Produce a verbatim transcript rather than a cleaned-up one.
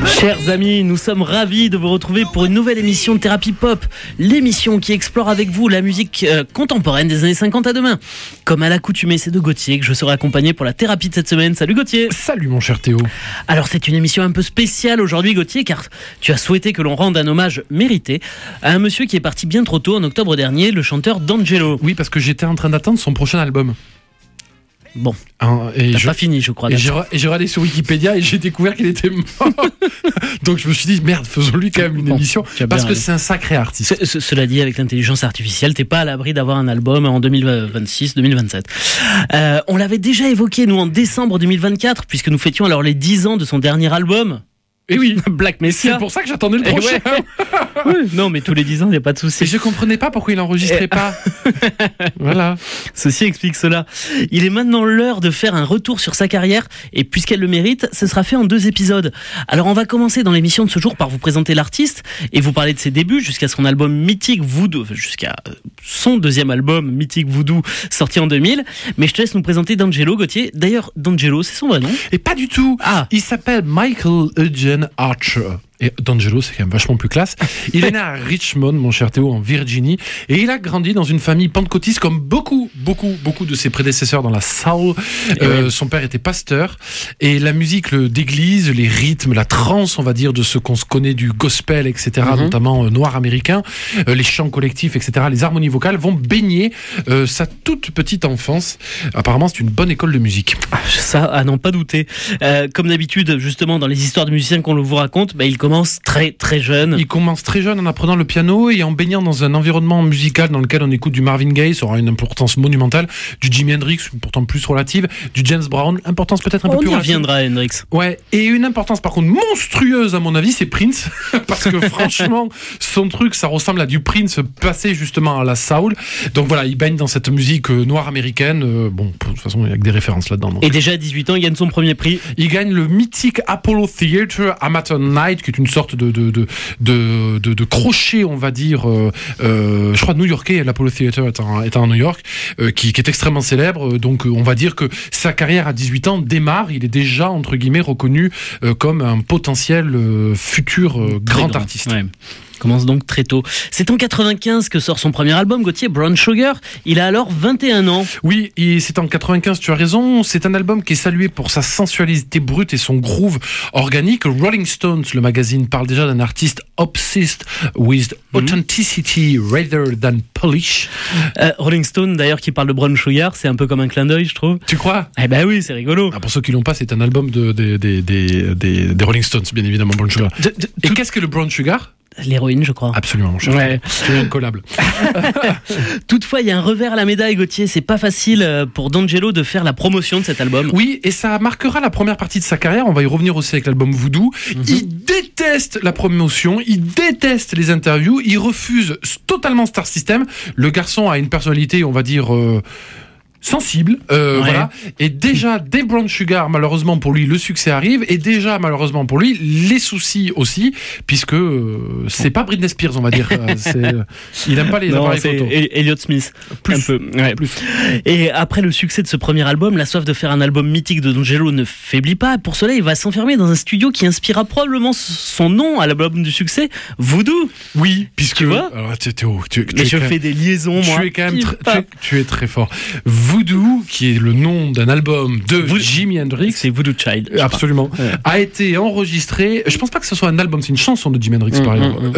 Chers amis, nous sommes ravis de vous retrouver pour une nouvelle émission de Thérapie Pop, l'émission qui explore avec vous la musique euh, contemporaine des années cinquante à demain. Comme à l'accoutumée, c'est de Gauthier que je serai accompagné pour la thérapie de cette semaine. Salut Gauthier. Salut mon cher Théo. Alors c'est une émission un peu spéciale aujourd'hui Gauthier, car tu as souhaité que l'on rende un hommage mérité à un monsieur qui est parti bien trop tôt en octobre dernier, le chanteur D'Angelo. Oui, parce que j'étais en train d'attendre son prochain album. Bon, hein, et t'as je, pas fini je crois. Et j'ai, et j'ai regardé sur Wikipédia et j'ai découvert qu'il était mort. Donc je me suis dit, merde, faisons-lui quand même une bon, émission, parce que raison. c'est un sacré artiste. C- c- cela dit, avec l'intelligence artificielle, t'es pas à l'abri d'avoir un album en deux mille vingt-six deux mille vingt-sept. Euh, on l'avait déjà évoqué, nous, en décembre deux mille vingt-quatre, puisque nous fêtions alors les dix ans de son dernier album. Et oui, Black Messiah. c'est pour ça que j'attendais le Eh prochain. ouais. Oui, non, mais tous les dix ans, il n'y a pas de souci. Et je comprenais pas pourquoi il enregistrait Et- pas. Voilà. Ceci explique cela. Il est maintenant l'heure de faire un retour sur sa carrière, et puisqu'elle le mérite, ce sera fait en deux épisodes. Alors on va commencer dans l'émission de ce jour par vous présenter l'artiste et vous parler de ses débuts jusqu'à son album mythique Voodoo, jusqu'à son deuxième album mythique Voodoo sorti en deux mille. Mais je te laisse nous présenter D'Angelo, Gauthier. D'ailleurs, D'Angelo, c'est son vrai nom. Et pas du tout. Ah. Il s'appelle Michael Eugene Archer. Et D'Angelo, c'est quand même vachement plus classe. Il est né à Richmond, mon cher Théo, en Virginie. Et il a grandi dans une famille pentecôtiste comme beaucoup, beaucoup, beaucoup de ses prédécesseurs dans la soul. Euh, ouais. Son père était pasteur. Et la musique le, d'église, les rythmes, la trance, on va dire, de ce qu'on se connaît du gospel, et cetera, Mm-hmm. notamment euh, noir américain, euh, les chants collectifs, et cetera, les harmonies vocales vont baigner euh, sa toute petite enfance. Apparemment, c'est une bonne école de musique. Ah, ça, à n'en pas douter. Euh, comme d'habitude, justement, dans les histoires de musiciens qu'on vous raconte, bah, il commence très très jeune. Il commence très jeune en apprenant le piano et en baignant dans un environnement musical dans lequel on écoute du Marvin Gaye, ça aura une importance monumentale, du Jimi Hendrix, pourtant plus relative, du James Brown, importance peut-être un peu On plus y relative. reviendra, Hendrix. Ouais, et une importance par contre monstrueuse à mon avis, c'est Prince, parce que franchement, son truc, ça ressemble à du Prince passé justement à la soul. Donc voilà, il baigne dans cette musique euh, noire américaine. Euh, bon, de toute façon, il y a que des références là-dedans. donc. Et déjà à dix-huit ans, il gagne son premier prix. Il gagne le mythique Apollo Theatre Amateur Night, qui est une sorte de de de de, de, de crochet, on va dire. Euh, euh, je crois new-yorkais, l'Apollo Theatre étant, étant à New York, euh, qui, qui est extrêmement célèbre. Donc, euh, on va dire que sa carrière à dix-huit ans démarre. Il est déjà entre guillemets reconnu euh, comme un potentiel euh, futur euh, Très grand artiste. Ouais. Commence donc très tôt. C'est en quatre-vingt-quinze que sort son premier album, Gauthier, Brown Sugar. Il a alors vingt et un ans. Oui, et c'est en quatre-vingt-quinze, tu as raison. C'est un album qui est salué pour sa sensualité brute et son groove organique. Rolling Stones, le magazine, parle déjà d'un artiste obsessed with authenticity rather than polish. Euh, Rolling Stone, d'ailleurs, qui parle de Brown Sugar, c'est un peu comme un clin d'œil, je trouve. Tu crois? Eh ben oui, c'est rigolo. Ah, pour ceux qui l'ont pas, c'est un album de, de, de, de, de, des Rolling Stones, bien évidemment, Brown Sugar. De- de- Et tout- qu'est-ce que le Brown Sugar? L'héroïne, je crois. Absolument, mon cher. Ouais. C'est incollable. Toutefois, il y a un revers à la médaille, Gauthier. C'est pas facile euh, pour D'Angelo de faire la promotion de cet album. Oui, et ça marquera la première partie de sa carrière. On va y revenir aussi avec l'album Voodoo. Mhm. Il déteste la promotion, il déteste les interviews, il refuse totalement Star System. Le garçon a une personnalité, on va dire... Euh, sensible, euh, Ouais. voilà. Et déjà, dès Brown Sugar, malheureusement pour lui, le succès arrive. Et déjà, malheureusement pour lui, les soucis aussi, puisque euh, c'est pas Britney Spears, on va dire. Euh, c'est, euh, il aime pas les Non, appareils c'est photo. El- Elliott Smith. Plus. Un peu. Ouais. Plus. Et après le succès de ce premier album, la soif de faire un album mythique de D'Angelo ne faiblit pas. Pour cela, il va s'enfermer dans un studio qui inspira probablement son nom à l'album du succès, Voodoo. Oui, puisque Tu vois alors, tu, Théo, tu, tu Mais es je quand même- fais des liaisons, moi. Tu es quand même Pif, tr- tu, paf. es, tu es très fort. Voodoo, qui est le nom d'un album de Voodoo. Jimi Hendrix, C'est Voodoo Child. je crois. absolument, Ouais. a été enregistré. Je pense pas que ce soit un album, c'est une chanson de Jimi Hendrix Mm, par mm, exemple. mm.